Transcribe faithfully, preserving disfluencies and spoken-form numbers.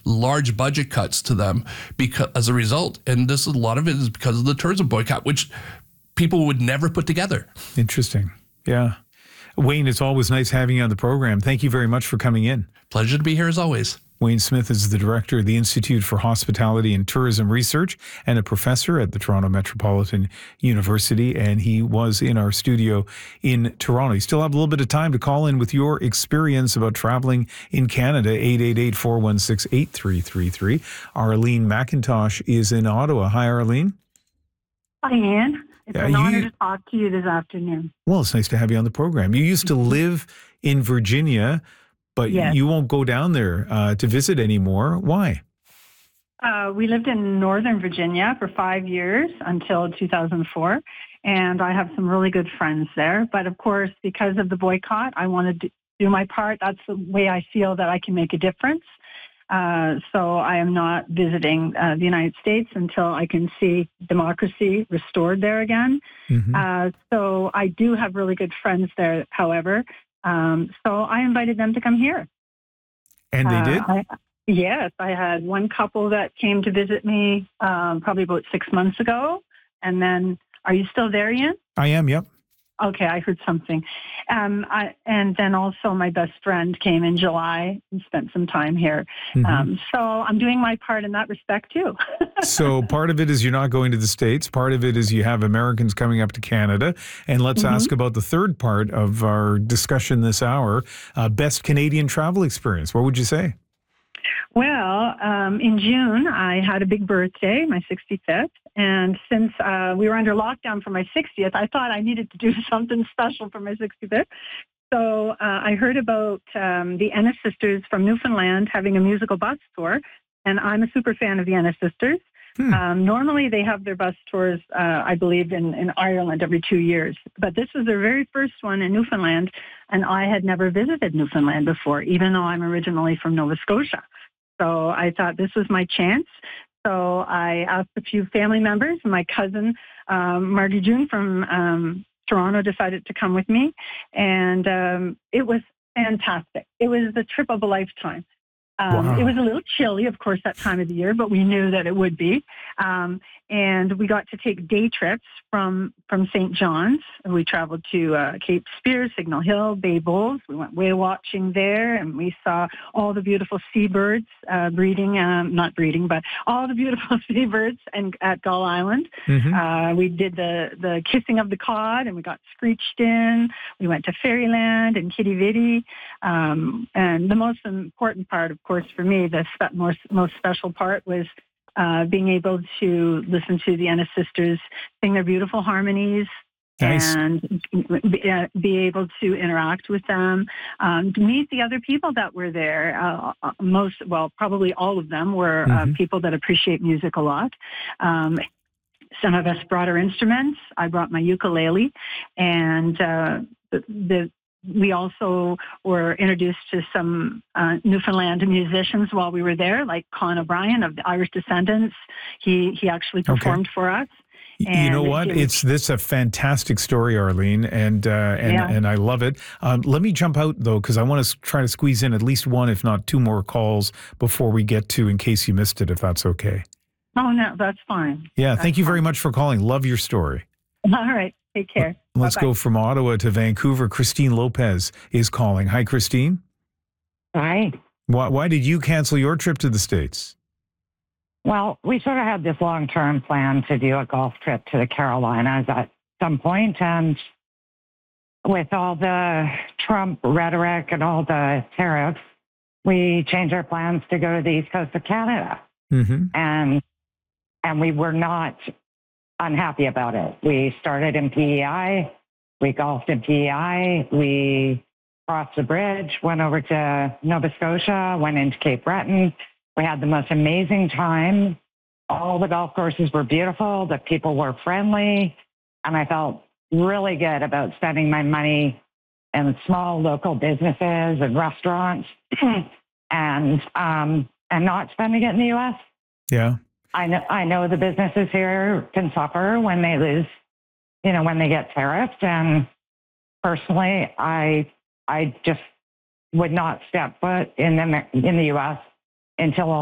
large budget cuts to them because as a result. And this is a lot of it is because of the tourism boycott, which people would never put together. Interesting. Yeah. Wayne, it's always nice having you on the program. Thank you very much for coming in. Pleasure to be here as always. Wayne Smith is the director of the Institute for Hospitality and Tourism Research and a professor at the Toronto Metropolitan University, and he was in our studio in Toronto. You still have a little bit of time to call in with your experience about traveling in Canada, eight eight eight, four one six, eight three three three. Arlene McIntosh is in Ottawa. Hi, Arlene. Hi, Ian. It's Yeah, an honor you- to talk to you this afternoon. Well, it's nice to have you on the program. You used to live in Virginia, but Yes. you won't go down there uh, to visit anymore. Why? Uh, we lived in Northern Virginia for five years until two thousand four, and I have some really good friends there. But of course, because of the boycott, I wanted to do my part. That's the way I feel that I can make a difference. Uh, so I am not visiting uh, the United States until I can see democracy restored there again. Mm-hmm. Uh, so I do have really good friends there, however. Um, so I invited them to come here. And they Uh, did? I, yes, I had one couple that came to visit me um, probably about six months ago. And then, are you still there, Ian? I am, yep. Okay, I heard something. Um, I, and then also my best friend came in July and spent some time here. Mm-hmm. Um, so I'm doing my part in that respect too. So part of it is you're not going to the States. Part of it is you have Americans coming up to Canada. And let's Mm-hmm. ask about the third part of our discussion this hour, uh, best Canadian travel experience. What would you say? Well, um, in June, I had a big birthday, my sixty-fifth. And since uh, we were under lockdown for my sixtieth, I thought I needed to do something special for my sixty-fifth. So uh, I heard about um, the Ennis Sisters from Newfoundland having a musical bus tour. And I'm a super fan of the Ennis Sisters. Hmm. Um, normally, they have their bus tours, uh, I believe, in, in Ireland every two years. But this was their very first one in Newfoundland. And I had never visited Newfoundland before, even though I'm originally from Nova Scotia. So I thought this was my chance. So I asked a few family members. My cousin, um, Margie June from um, Toronto, decided to come with me. And um, it was fantastic. It was the trip of a lifetime. Um, Wow. It was a little chilly, of course, that time of the year, but we knew that it would be. Um, and we got to take day trips from, from Saint John's. We traveled to uh, Cape Spear, Signal Hill, Bay Bulls. We went whale watching there, and we saw all the beautiful seabirds uh, breeding, um, not breeding, but all the beautiful seabirds and, at Gull Island. Mm-hmm. Uh, we did the, the kissing of the cod, and we got screeched in. We went to Fairyland and Kitty Vitty. Um, and the most important part, of course, for me, the spe- most, most special part was uh, being able to listen to the Ennis Sisters sing their beautiful harmonies. Nice. And be, uh, be able to interact with them, um, to meet the other people that were there. Uh, uh, most, well, probably all of them were uh, Mhm. people that appreciate music a lot. Um, some of us brought our instruments. I brought my ukulele, and uh, the, the we also were introduced to some uh, Newfoundland musicians while we were there, like Con O'Brien of the Irish Descendants. He he actually Okay. performed for us. You know And what? it was- It's this a fantastic story, Arlene, and uh, and Yeah. and I love it. Um, let me jump out though, because I want to try to squeeze in at least one, if not two, more calls before we get to In Case You Missed It, if that's okay. Oh, no, that's fine. Yeah, That's thank you very fine. much for calling. Love your story. All right. Take care. Let's Bye-bye. go from Ottawa to Vancouver. Christine Lopez is calling. Hi, Christine. Hi. Why, why did you cancel your trip to the States? Well, we sort of had this long-term plan to do a golf trip to the Carolinas at some point, and with all the Trump rhetoric and all the tariffs, we changed our plans to go to the east coast of Canada, Mm-hmm. and and we were not unhappy about it. We started in P E I, we golfed in P E I, we crossed the bridge, went over to Nova Scotia, went into Cape Breton. We had the most amazing time. All the golf courses were beautiful. The people were friendly. And I felt really good about spending my money in small local businesses and restaurants and um, and not spending it in the U S. Yeah. I know, I know the businesses here can suffer when they lose, you know, when they get tariffed. And personally, I I just would not step foot in the, in the U S until all